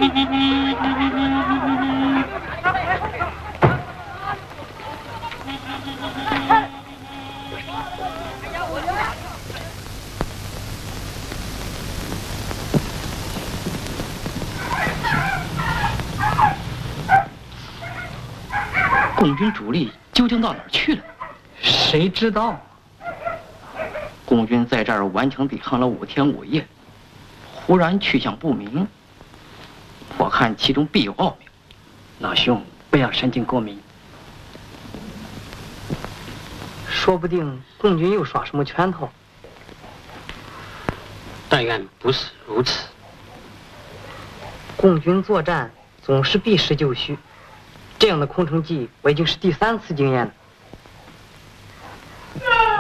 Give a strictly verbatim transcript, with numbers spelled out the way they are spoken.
共军主力究竟到哪儿去了？ 谁知道？ 共军在这儿顽强抵抗了五天五夜，忽然去向不明。我看其中必有奥妙。 老兄，不要神经过敏。说不定共军又耍什么圈套。 但愿不是如此。 共军作战总是避实就虚。 这样的空城计，我已经是第三次经验了。